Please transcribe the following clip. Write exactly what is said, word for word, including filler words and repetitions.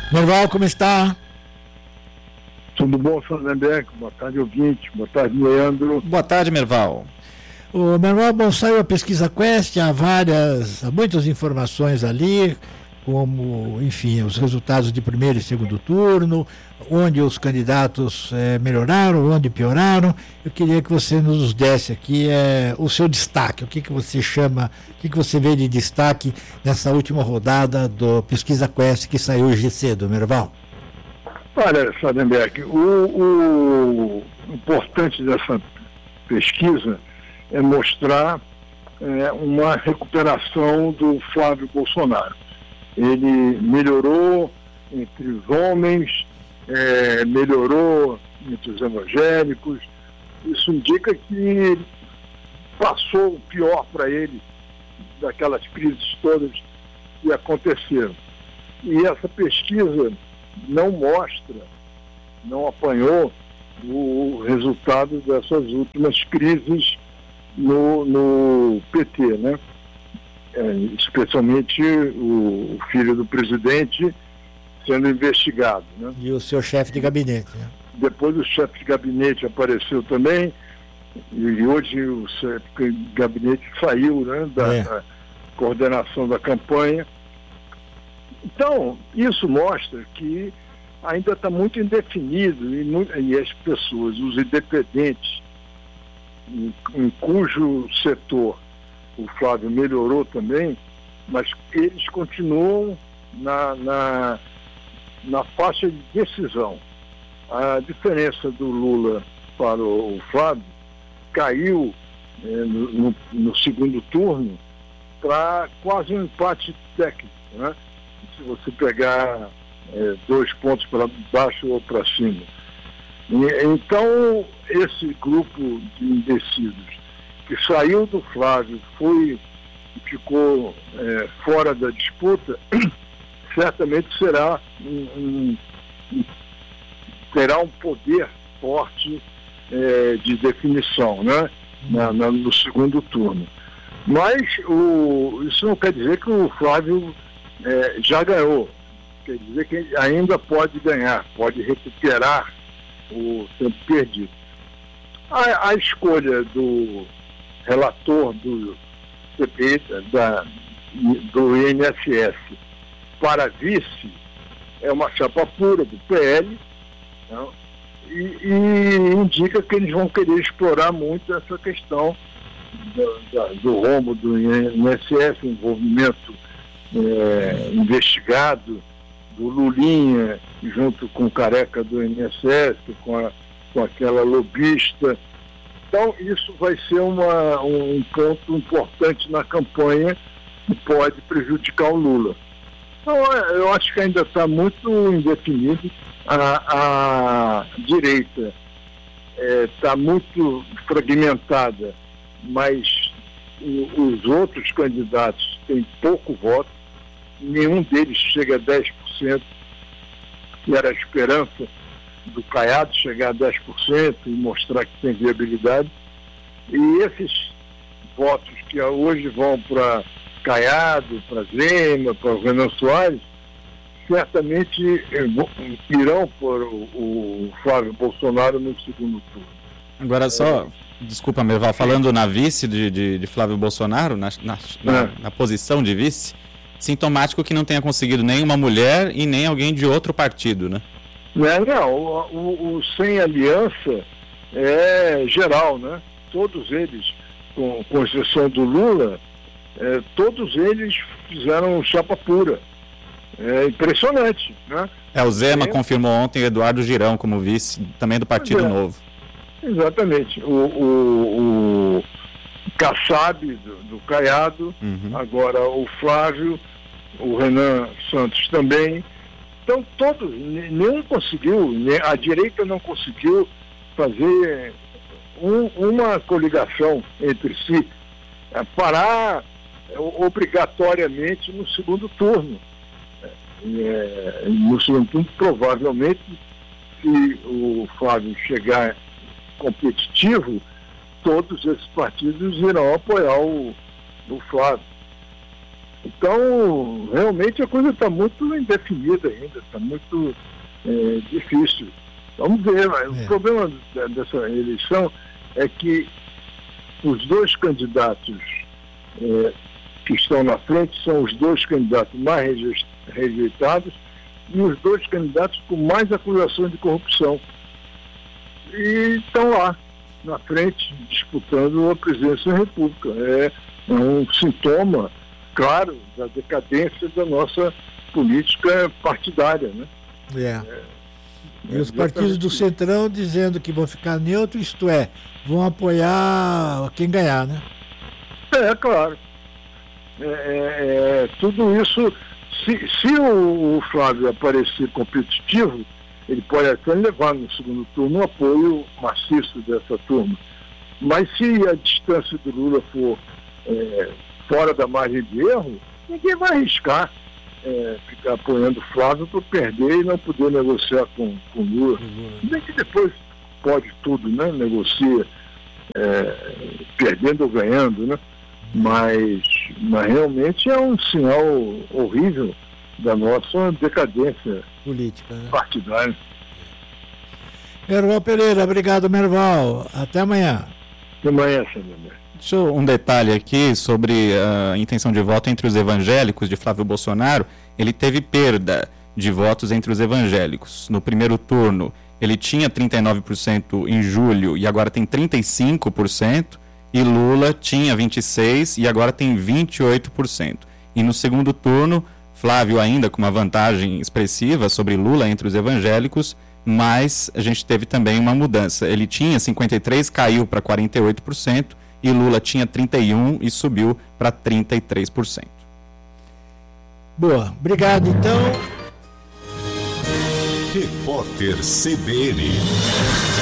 Merval, como está? Tudo bom, Sandenberg? Boa tarde, ouvinte. Boa tarde, Leandro. Boa tarde, Merval. O Merval, bom, saiu a pesquisa Quest, há várias, há muitas informações ali, como, enfim, os resultados de primeiro e segundo turno, onde os candidatos eh, melhoraram, onde pioraram. Eu queria que você nos desse aqui eh, o seu destaque, o que, que você chama, o que, que você vê de destaque nessa última rodada do Pesquisa Quest que saiu hoje cedo, Merval. Olha, Sandenberg, o, o importante dessa pesquisa é mostrar é, uma recuperação do Flávio Bolsonaro. Ele melhorou entre os homens, é, melhorou entre os evangélicos. Isso indica que passou o pior para ele daquelas crises todas que aconteceram. E essa pesquisa não mostra, não apanhou o resultado dessas últimas crises no, no P T, né? É, especialmente o, o filho do presidente sendo investigado, né? E o seu chefe de gabinete, né? Depois o chefe de gabinete apareceu também, e hoje o chefe de gabinete saiu, né, da, é. da coordenação da campanha. Então, isso mostra que ainda está muito indefinido e, e as pessoas, os independentes, em, em cujo setor o Flávio melhorou também, mas eles continuam na, na, na faixa de decisão. A diferença do Lula para o Flávio caiu é, no, no, no segundo turno para quase um empate técnico, né? Se você pegar é, dois pontos para baixo ou para cima. E, então, esse grupo de indecisos que saiu do Flávio, foi e ficou é, fora da disputa, certamente será um, um, um, terá um poder forte é, de definição, né? Na, na, no segundo turno. Mas o, isso não quer dizer que o Flávio É, já ganhou, quer dizer que ele ainda pode ganhar, pode recuperar o tempo perdido. A, a escolha do relator do C P I, da, do I N S S para vice é uma chapa pura do P L, não? E, e indica que eles vão querer explorar muito essa questão do, da, do rombo do I N S S, o envolvimento É, investigado do Lulinha, junto com o careca do I N S S, com, a, com aquela lobista. Então, isso vai ser uma, um ponto importante na campanha que pode prejudicar o Lula. Então, eu acho que ainda está muito indefinido. A, a direita está é, muito fragmentada, mas o, os outros candidatos têm pouco voto. Nenhum deles chega a dez por cento, que era a esperança do Caiado chegar a dez por cento e mostrar que tem viabilidade. E esses votos que hoje vão para Caiado, para Zema, para o Renan Soares, certamente irão por o, o Flávio Bolsonaro no segundo turno. Agora só, é. desculpa, Merval, falando na vice de, de, de Flávio Bolsonaro, na, na, na, é. na posição de vice, sintomático que não tenha conseguido nem uma mulher e nem alguém de outro partido, né? Não, não o, o, o sem aliança é geral, né? Todos eles, com, com exceção do Lula, é, todos eles fizeram chapa pura. É impressionante, né? É, o Zema é. confirmou ontem Eduardo Girão como vice, também do Partido é. Novo. Exatamente. O, o, o Kassab, do, do Caiado, uhum. Agora o Flávio, o Renan Santos também. Então todos, nenhum conseguiu, a direita não conseguiu fazer um, uma coligação entre si, parar obrigatoriamente no segundo turno. É, no segundo turno, provavelmente, se o Flávio chegar competitivo, todos esses partidos irão apoiar o, o Flávio. Então, realmente a coisa está muito indefinida ainda, está muito é, difícil. Vamos ver, mas é. o problema dessa eleição é que os dois candidatos é, que estão na frente são os dois candidatos mais rejeitados e os dois candidatos com mais acusações de corrupção. E estão lá, na frente, disputando a presidência da República. É, é um sintoma claro da decadência da nossa política partidária, né? É. É, e é os partidos do Centrão dizendo que vão ficar neutros, isto é, vão apoiar quem ganhar, né? É, claro. É, é, é, tudo isso, se, se o, o Flávio aparecer competitivo, ele pode até levar no segundo turno um apoio maciço dessa turma. Mas se a distância do Lula for é, fora da margem de erro, ninguém vai arriscar é, ficar apoiando o Flávio para perder e não poder negociar com o Lula. Uhum. Nem que depois pode tudo, né? Negocia é, perdendo ou ganhando, né? Mas, mas realmente é um sinal horrível da nossa decadência política, né? Partidária. Merval Pereira, obrigado, Merval. Até amanhã. Até amanhã, senhor. Deixa eu, um detalhe aqui sobre a intenção de voto entre os evangélicos de Flávio Bolsonaro. Ele teve perda de votos entre os evangélicos. No primeiro turno, ele tinha trinta e nove por cento em julho e agora tem trinta e cinco por cento. E Lula tinha vinte e seis por cento e agora tem vinte e oito por cento. E no segundo turno, Flávio ainda com uma vantagem expressiva sobre Lula entre os evangélicos, mas a gente teve também uma mudança. Ele tinha cinquenta e três por cento, caiu para quarenta e oito por cento, e Lula tinha trinta e um por cento e subiu para trinta e três por cento. Boa, obrigado então. Repórter C B N.